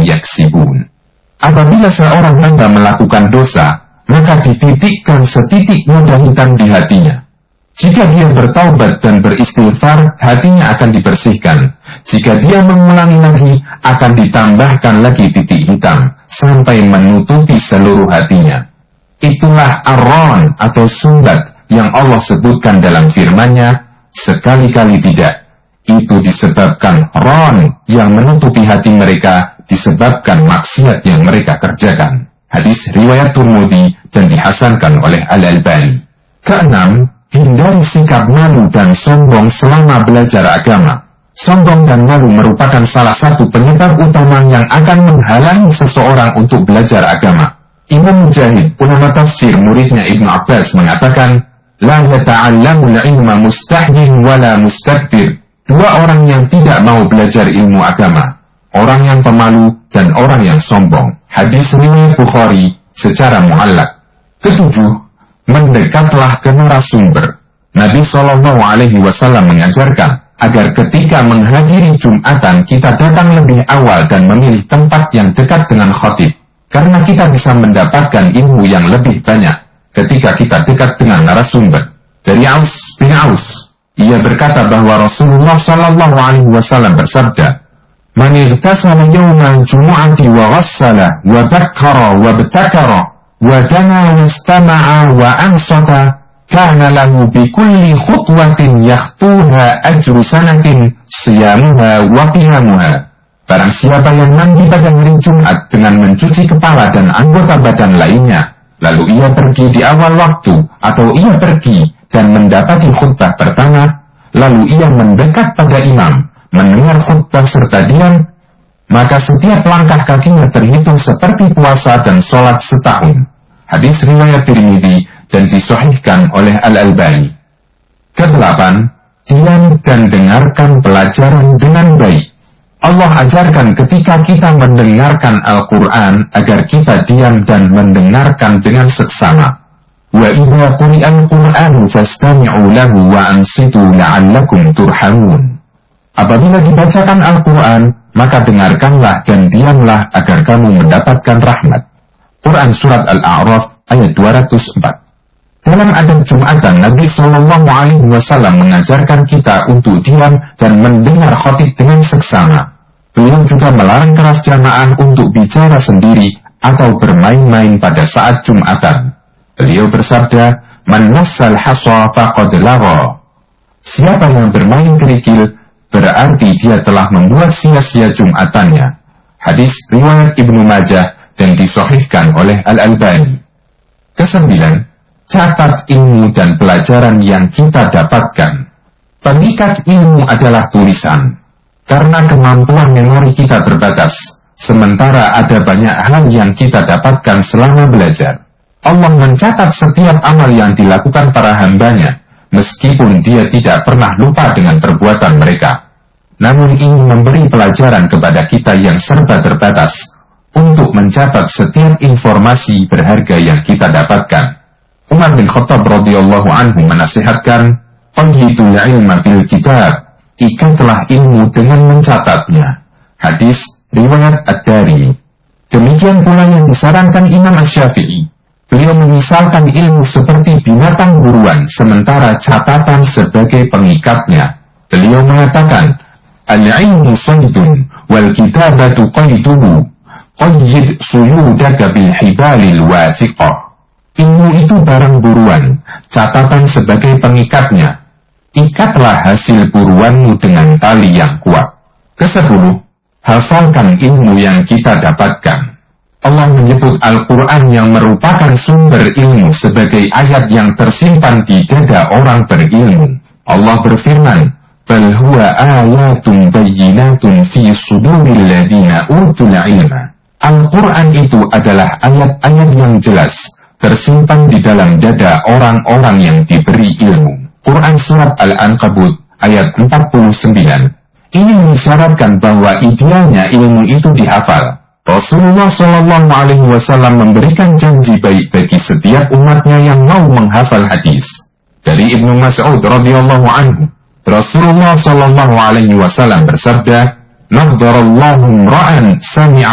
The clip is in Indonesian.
kanu yaksibun. Apabila seorang hamba melakukan dosa, maka dititikkan setitik noda hitam di hatinya. Jika dia bertaubat dan beristighfar, hatinya akan dibersihkan. Jika dia mengulangi lagi, akan ditambahkan lagi titik hitam, sampai menutupi seluruh hatinya. Itulah ar-ran atau sumbat yang Allah sebutkan dalam firman-Nya, sekali-kali tidak. Itu disebabkan ran yang menutupi hati mereka, disebabkan maksiat yang mereka kerjakan. Hadis riwayat Tirmidzi dan dihasankan oleh Al-Albani. Keenam, hindari sikap malu dan sombong selama belajar agama. Sombong dan malu merupakan salah satu penyebab utama yang akan menghalangi seseorang untuk belajar agama. Imam Mujahid, ulama tafsir muridnya Ibnu Abbas, mengatakan, la yata'allamul ilma mustahyin wala mustakbir. Dua orang yang tidak mau belajar ilmu agama, orang yang pemalu dan orang yang sombong. Hadis riwayat Bukhari secara muallaq. Ketujuh, mendekatlah ke narasumber. Nabi SAW mengajarkan agar ketika menghadiri Jumatan kita datang lebih awal dan memilih tempat yang dekat dengan khatib, karena kita bisa mendapatkan ilmu yang lebih banyak ketika kita dekat dengan narasumber. Dari Aus bin Aus, ia berkata bahwa Rasulullah SAW bersabda, "Man igtasala yawmal jumu'ati wa ghassala wa bakkara wa btakara wa dana wastama'a wa ansata kana lahu bi kulli khutwatin yakhtuha ajru sanatin siyamuha wa qiyamuha." Barang siapa yang mandi pada hari Jumat dengan mencuci kepala dan anggota badan lainnya, lalu ia pergi di awal waktu atau ia pergi dan mendapati khutbah pertama, lalu ia mendekat pada imam, mendengar khutbah serta diam, maka setiap langkah kakinya terhitung seperti puasa dan sholat setahun. Hadis riwayat Tirmidzi dan disahihkan oleh Al-Albani. Kedelapan, diam dan dengarkan pelajaran dengan baik. Allah ajarkan ketika kita mendengarkan Al-Quran agar kita diam dan mendengarkan dengan seksama. Wa idza quri'al Qur'anu fastami'u lahu wa ansitu la'allakum turhamun. Apabila dibacakan Al-Quran, maka dengarkanlah dan diamlah agar kamu mendapatkan rahmat. Quran Surat Al-A'raf ayat 204. Dalam adab Jumatan, Nabi SAW mengajarkan kita untuk diam dan mendengar khatib dengan seksama. Beliau juga melarang keras jamaah untuk bicara sendiri atau bermain-main pada saat Jumatan. Beliau bersabda, "Man massal hasa faqad lagha." Siapa yang bermain kerikil, berarti dia telah membuat sia-sia Jumatannya. Hadis riwayat Ibnu Majah dan disahihkan oleh Al-Albani. Kesembilan, catat ilmu dan pelajaran yang kita dapatkan. Pengikat ilmu adalah tulisan, karena kemampuan memori kita terbatas, sementara ada banyak hal yang kita dapatkan selama belajar. Allah mencatat setiap amal yang dilakukan para hambanya, meskipun dia tidak pernah lupa dengan perbuatan mereka. Namun ingin memberi pelajaran kepada kita yang serba terbatas, untuk mencatat setiap informasi berharga yang kita dapatkan. Umar bin Khattab radhiyallahu anhu menasihatkan, "Qayyidul ilma bil kitab." Ikatlah ilmu dengan mencatatnya. Hadis riwayat Ad-Darimi. Demikian pula yang disarankan Imam Asy-Syafi'i. Beliau memisalkan ilmu seperti binatang buruan, sementara catatan sebagai pengikatnya. Beliau mengatakan, "Al-ilmu saydun, wal kitabatu qayduhu, qayyid suyudaka bil hibalil wasiqah." Ilmu itu barang buruan, catatan sebagai pengikatnya. Ikatlah hasil buruanmu dengan tali yang kuat. Kesepuluh, hafalkan ilmu yang kita dapatkan. Allah menyebut Al-Quran yang merupakan sumber ilmu sebagai ayat yang tersimpan di dada orang berilmu. Allah berfirman, "Bal huwa ayatun bayyinatun fi suduril ladina utul ilma." Al-Quran itu adalah ayat-ayat yang jelas, tersimpan di dalam dada orang-orang yang diberi ilmu. Quran Surat Al-Ankabut ayat 49. Ini mengisyaratkan bahwa idealnya ilmu itu dihafal. Rasulullah SAW memberikan janji baik bagi setiap umatnya yang mau menghafal hadis. Dari Ibnu Mas'ud radhiyallahu anhu, Rasulullah SAW bersabda, "Nadharallahu imra'an sami'a